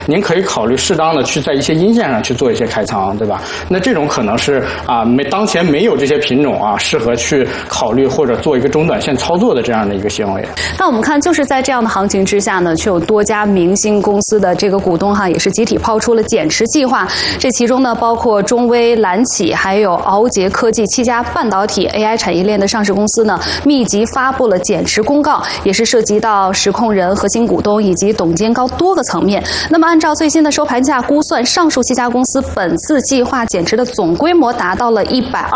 您可以考虑适当的去在一些阴线上去做一些开仓，对吧？那这种可能是当前没有这些品种适合去考虑或者做一个中短线操作的这样的一个行为。 那我们看，就是在这样的行情之下呢，却有多家明星公司的这个股东也是集体抛出了减持计划。这其中呢，包括中微、蓝企还有鳌杰科技7家半导体 AI 产业链的上市公司呢，密集发布了减持公告，也是涉及到实控人、核心股东以及董监高多个层面。那么按照最新的收盘价估算，上述7家公司本次计划减持的总规模达到了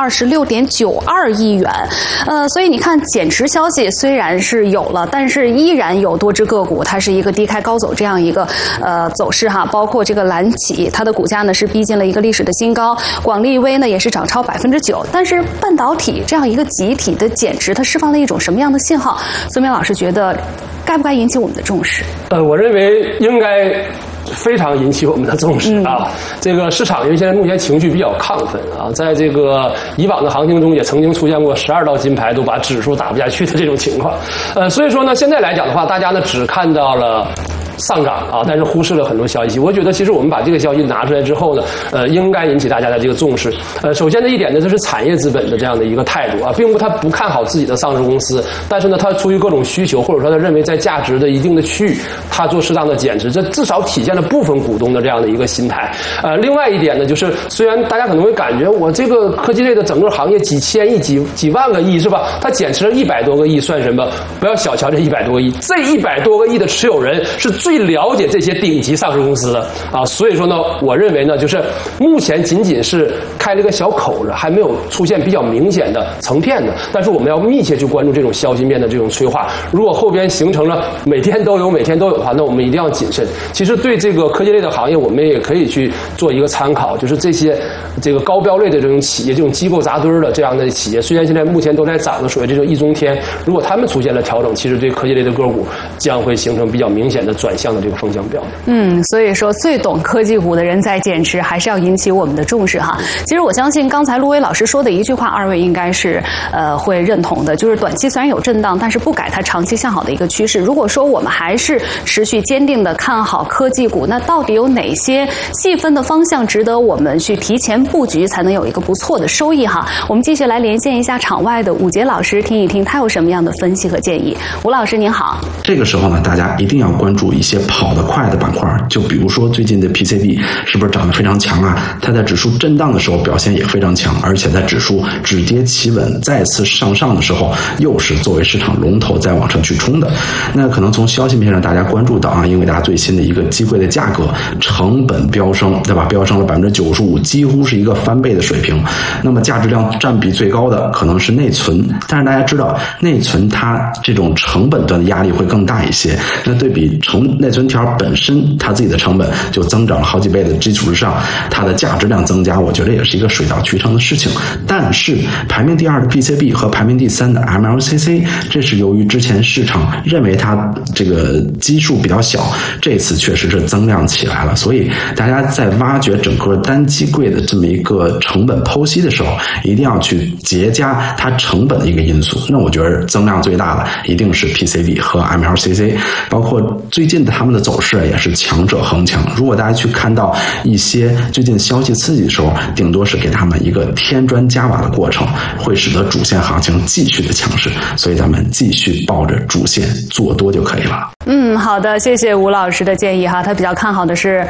126.92亿元。所以你看，减持消息虽然是有了，但是依然有多只个股它是一个低开高走这样一个走势包括这个蓝企，它的股价呢是逼近了一个历史的新高，广利微呢也是涨超9%。但是半导体这样一个集体的减持，它释放了一种什么样的信号？孙明老师觉得该不该引起我们的重视？ 我认为应该非常引起我们的重视这个市场因为现在目前情绪比较亢奋在这个以往的行情中也曾经出现过12道金牌都把指数打不下去的这种情况。所以说呢，现在来讲的话，大家呢只看到了上涨但是忽视了很多消息。我觉得其实我们把这个消息拿出来之后呢，应该引起大家的这个重视。首先的一点呢，就是产业资本的这样的一个态度并不他不看好自己的上市公司，但是呢，他出于各种需求，或者说他认为在价值的一定的区域，他做适当的减持，这至少体现了部分股东的这样的一个心态。另外一点呢，就是虽然大家可能会感觉我这个科技类的整个行业几千亿、几万个亿是吧？他减持了100多个亿算什么？不要小瞧这100多个亿，这100多个亿的持有人是最了解这些顶级上市公司的所以说呢，我认为呢，就是目前仅仅是开了个小口子，还没有出现比较明显的成片的。但是我们要密切去关注这种消息面的这种催化。如果后边形成了每天都有的话，那我们一定要谨慎。其实对这个科技类的行业，我们也可以去做一个参考，就是这个高标类的这种企业，这种机构扎堆的这样的企业，虽然现在目前都在涨的所谓这种易中天，如果他们出现了调整，其实对科技类的个股将会形成比较明显的转向的这个风向标。 所以说最懂科技股的人在减持，还是要引起我们的重视其实我相信刚才陆威老师说的一句话，二位应该是会认同的，就是短期虽然有震荡，但是不改它长期向好的一个趋势。如果说我们还是持续坚定的看好科技股，那到底有哪些细分的方向值得我们去提前布局，才能有一个不错的收益我们继续来连线一下场外的武杰老师，听一听他有什么样的分析和建议。吴老师您好。 这个时候呢，大家一定要关注一些跑得快的板块，就比如说最近的 PCB 是不是涨得非常强它在指数震荡的时候表现也非常强，而且在指数止跌企稳再次上的时候，又是作为市场龙头再往上去冲的。那可能从消息面上大家关注到英伟达最新的一个机会的价格成本飙升，对吧？飙升了95%，几乎是一个翻倍的水平。那么价值量占比最高的可能是内存，但是大家知道内存它这种成本端的压力会更大一些。那对比内存条本身它自己的成本就增长了好几倍的基础之上，它的价值量增加，我觉得也是一个水到渠成的事情。但是排名第2的 PCB 和排名第3的 MLCC， 这是由于之前市场认为它这个基数比较小，这次确实是增量起来了。所以大家在挖掘整个单机柜的这么一个成本剖析的时候，一定要去结加它成本的一个因素。那我觉得增量最大的一定是 PCB 和 MLCC， 包括最近的他们的走势也是强者恒强。如果大家去看到一些最近消息刺激的时候，顶多是给他们一个添砖加瓦的过程，会使得主线行情继续的强势。所以咱们继续抱着主线做多就可以了。 好的，谢谢吴老师的建议他比较看好的是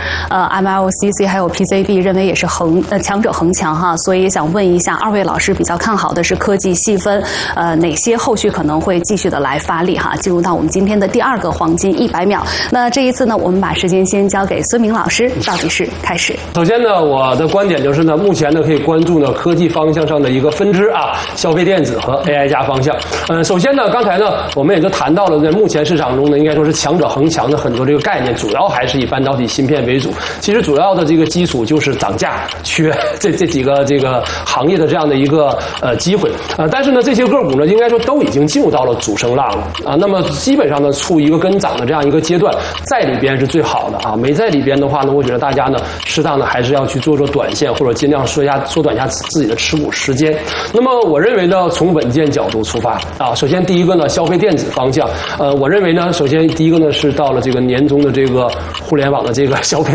MLCC 还有 PCB， 认为也是强者恒强所以想问一下二位老师，比较看好的是科技细分哪些后续可能会继续的来发力进入到我们今天的第2个黄金100秒。那这一次呢，我们把时间先交给孙明老师，倒计时开始。 首先呢，我的观点就是呢，目前呢可以关注呢科技方向上的一个分支消费电子和 AI 加方向。首先呢，刚才呢我们也就谈到了，在目前市场中呢，应该说是强者恒强的很多这个概念，主要还是以半导体芯片为主。其实主要的这个基础就是涨价、缺这几个这个行业的这样的一个机会。但是呢，这些个股呢，应该说都已经进入到了主升浪了那么基本上呢，处一个跟涨的这样一个阶段，在里边是最好的没在里边的话呢，我觉得大家呢适当的还是要去做短线，或者尽量缩短一下自己的持股时间。那么我认为呢，从稳健角度出发首先第一个呢，消费电子方向我认为呢，首先第一个呢是到了这个年终的这个互联网的这个消费